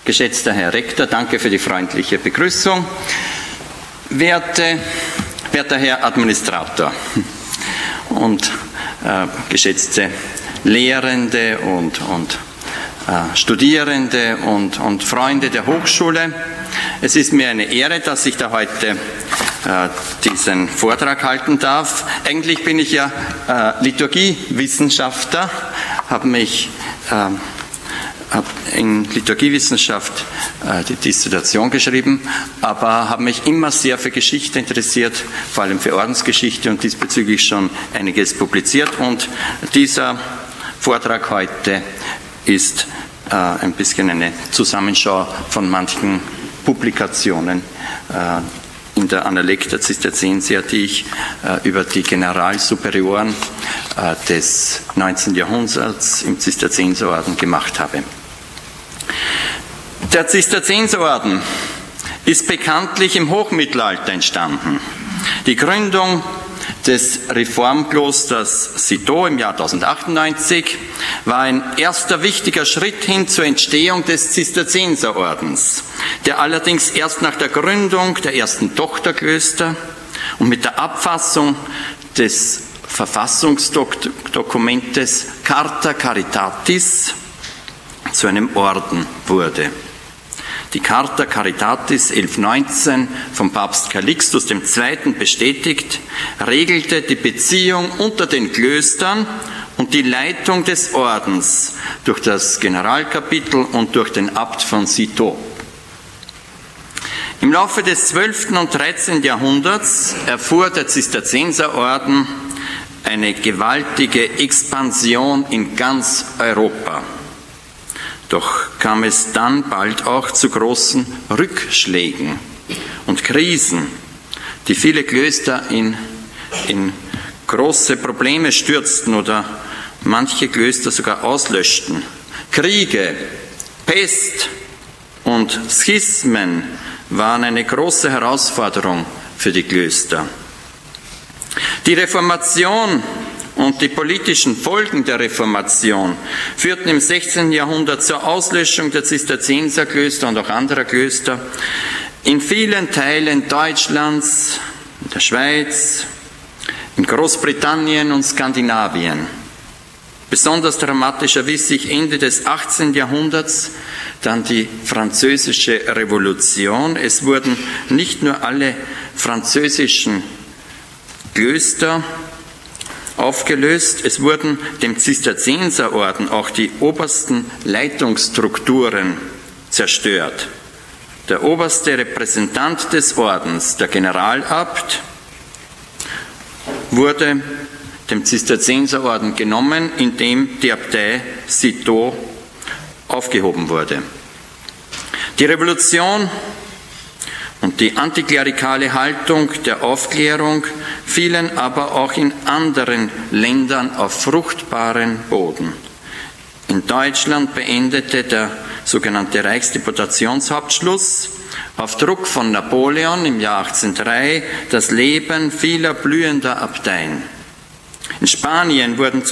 geschätzter Herr Rektor, danke für die freundliche Begrüßung. Werter Herr Administrator und geschätzte Lehrende und Studierende und Freunde der Hochschule, es ist mir eine Ehre, dass ich da heute diesen Vortrag halten darf. Eigentlich bin ich ja Liturgiewissenschaftler, habe in Liturgiewissenschaft die Dissertation geschrieben, aber habe mich immer sehr für Geschichte interessiert, vor allem für Ordensgeschichte und diesbezüglich schon einiges publiziert. Und dieser Vortrag heute ist ein bisschen eine Zusammenschau von manchen Publikationen in der Analecta Zisterzienser, die ich über die Generalsuperioren des 19. Jahrhunderts im Zisterzienserorden gemacht habe. Der Zisterzienserorden ist bekanntlich im Hochmittelalter entstanden. Die Gründung des Reformklosters Citeaux im Jahr 1098 war ein erster wichtiger Schritt hin zur Entstehung des Zisterzienserordens, der allerdings erst nach der Gründung der ersten Tochterklöster und mit der Abfassung des Verfassungsdokumentes Carta Caritatis zu einem Orden wurde. Die Carta Caritatis 1119 vom Papst Calixtus II. Bestätigt, regelte die Beziehung unter den Klöstern und die Leitung des Ordens durch das Generalkapitel und durch den Abt von Citeaux. Im Laufe des 12. und 13. Jahrhunderts erfuhr der Zisterzienserorden eine gewaltige Expansion in ganz Europa. Doch kam es dann bald auch zu großen Rückschlägen und Krisen, die viele Klöster in große Probleme stürzten oder manche Klöster sogar auslöschten. Kriege, Pest und Schismen waren eine große Herausforderung für die Klöster. Die Reformation und die politischen Folgen der Reformation führten im 16. Jahrhundert zur Auslöschung der Zisterzienserklöster und auch anderer Klöster in vielen Teilen Deutschlands, in der Schweiz, in Großbritannien und Skandinavien. Besonders dramatisch erwies sich Ende des 18. Jahrhunderts dann die Französische Revolution. Es wurden nicht nur alle französischen Klöster aufgelöst, es wurden dem Zisterzienserorden auch die obersten Leitungsstrukturen zerstört. Der oberste Repräsentant des Ordens, der Generalabt, wurde dem Zisterzienserorden genommen, indem die Abtei Citeaux aufgehoben wurde. Die Revolution und die antiklerikale Haltung der Aufklärung fielen aber auch in anderen Ländern auf fruchtbaren Boden. In Deutschland beendete der sogenannte Reichsdeputationshauptschluss auf Druck von Napoleon im Jahr 1803 das Leben vieler blühender Abteien. In Spanien wurden